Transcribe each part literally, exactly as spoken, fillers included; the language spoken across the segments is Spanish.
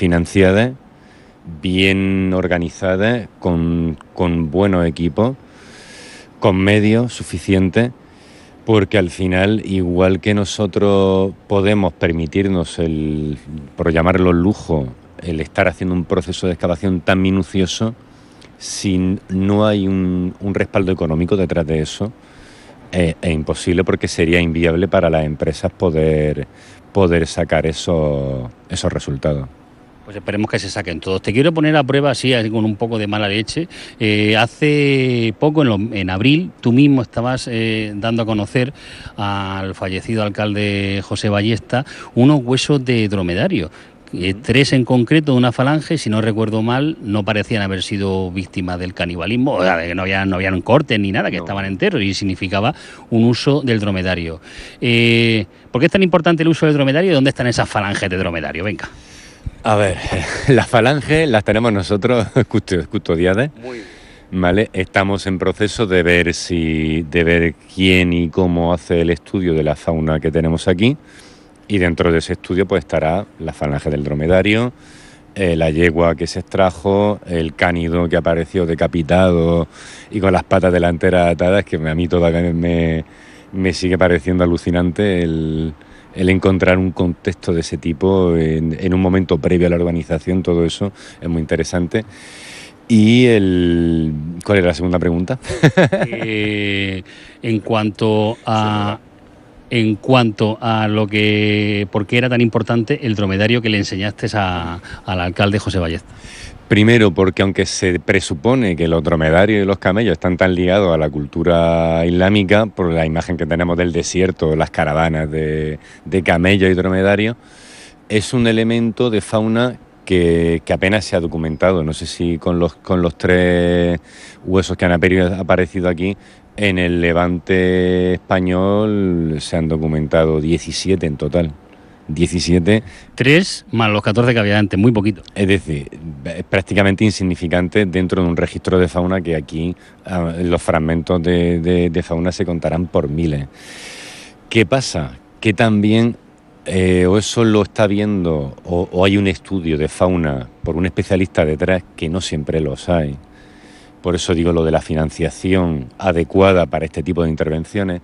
financiadas, bien organizadas, con, con buenos equipos, con medios suficientes, porque al final, igual que nosotros podemos permitirnos, el, por llamarlo lujo, el estar haciendo un proceso de excavación tan minucioso, si no hay un, un respaldo económico detrás de eso, es, es imposible, porque sería inviable para las empresas poder, poder sacar esos, esos resultados. Pues esperemos que se saquen todos. Te quiero poner a prueba así, así con un poco de mala leche. Eh, hace poco, en, lo, en abril, tú mismo estabas eh, dando a conocer al fallecido alcalde José Ballesta unos huesos de dromedario. Eh, tres en concreto de una falange, si no recuerdo mal, no parecían haber sido víctimas del canibalismo, o sea, que no habían, no habían cortes ni nada, que no. Estaban enteros, y significaba un uso del dromedario. Eh, ¿Por qué es tan importante el uso del dromedario y dónde están esas falanges de dromedario? Venga. A ver, las falanges las tenemos nosotros custodiadas. Muy bien. ¿Vale? Estamos en proceso de ver si, de ver quién y cómo hace el estudio de la fauna que tenemos aquí. Y dentro de ese estudio pues estará la falange del dromedario, eh, la yegua que se extrajo, el cánido que apareció decapitado y con las patas delanteras atadas, que a mí todavía me, me sigue pareciendo alucinante el, el encontrar un contexto de ese tipo en, en un momento previo a la urbanización. Todo eso es muy interesante. Y el... ¿Cuál era la segunda pregunta? eh, en cuanto a... En cuanto a lo que, por qué era tan importante el dromedario que le enseñaste a, al alcalde José Ballesta. Primero, porque aunque se presupone que los dromedarios y los camellos están tan ligados a la cultura islámica, por la imagen que tenemos del desierto, las caravanas de, de camellos y dromedarios, es un elemento de fauna que, que apenas se ha documentado. No sé si con los, con los tres huesos que han aparecido aquí, en el Levante español se han documentado diecisiete en total. diecisiete. Tres más los catorce que había antes, muy poquito. Es decir, es prácticamente insignificante dentro de un registro de fauna que aquí los fragmentos de, de, de fauna se contarán por miles. ¿Qué pasa? Que también eh, o eso lo está viendo o, o hay un estudio de fauna por un especialista detrás, que no siempre los hay. Por eso digo lo de la financiación adecuada para este tipo de intervenciones,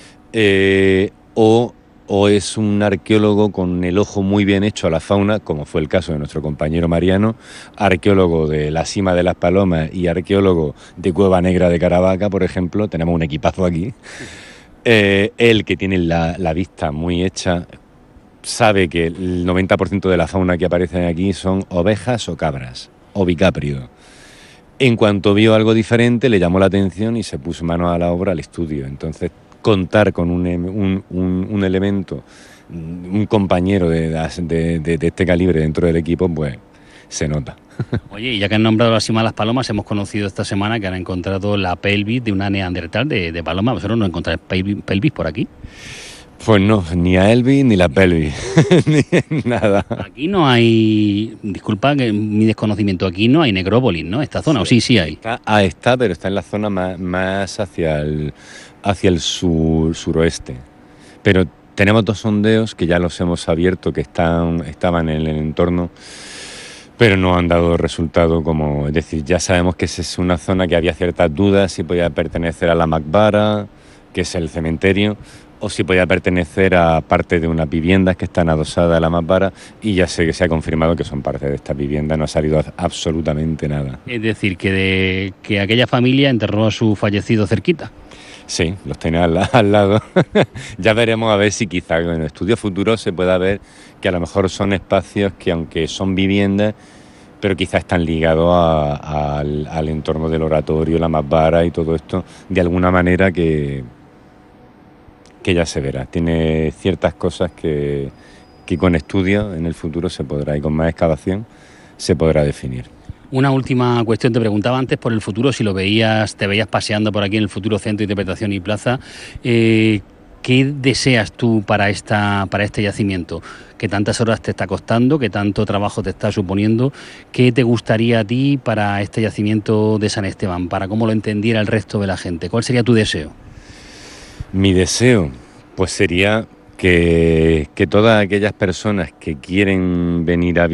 eh, o, o es un arqueólogo con el ojo muy bien hecho a la fauna, como fue el caso de nuestro compañero Mariano, arqueólogo de la Sima de las Palomas y arqueólogo de Cueva Negra de Caravaca, por ejemplo. Tenemos un equipazo aquí. Eh, él, que tiene la, la vista muy hecha, sabe que el noventa por ciento de la fauna que aparece aquí son ovejas o cabras, o bicápridos. En cuanto vio algo diferente, le llamó la atención y se puso manos a la obra al estudio. Entonces, contar con un, un, un, un elemento, un compañero de, de, de, de este calibre dentro del equipo, pues se nota. Oye, y ya que han nombrado la Sima de las Palomas, hemos conocido esta semana que han encontrado la pelvis de una neandertal de, de paloma. ¿Vosotros no encontráis pelvis, pelvis por aquí? Pues no, ni a Elvis ni la pelvis, ni nada. Aquí no hay, disculpa que mi desconocimiento, aquí no hay necrópolis, ¿no? Esta zona, sí, o sí, sí hay. Está, ah, está, pero está en la zona más, más hacia el, hacia el sur, suroeste. Pero tenemos dos sondeos que ya los hemos abierto, que están, estaban en el entorno, pero no han dado resultado. Como, es decir, ya sabemos que esa es una zona que había ciertas dudas si podía pertenecer a la Maqbara, que es el cementerio, o si podía pertenecer a parte de unas viviendas que están adosadas a la Maqbara, y ya sé que se ha confirmado que son parte de estas viviendas, no ha salido absolutamente nada. Es decir, que, de, que aquella familia enterró a su fallecido cerquita. Sí, los tiene al, al lado. Ya veremos a ver si quizá en el estudio futuro se pueda ver que a lo mejor son espacios que, aunque son viviendas, pero quizá están ligados a, a, al, al entorno del oratorio, la Maqbara y todo esto, de alguna manera que... que ya se verá. Tiene ciertas cosas que, que con estudio en el futuro se podrá, y con más excavación se podrá definir. Una última cuestión, te preguntaba antes por el futuro, si lo veías, te veías paseando por aquí en el futuro Centro de Interpretación y Plaza. Eh, ¿Qué deseas tú para, esta, para este yacimiento? ¿Qué tantas horas te está costando? ¿Qué tanto trabajo te está suponiendo? ¿Qué te gustaría a ti para este yacimiento de San Esteban? Para cómo lo entendiera el resto de la gente. ¿Cuál sería tu deseo? Mi deseo, pues sería que, que todas aquellas personas que quieren venir a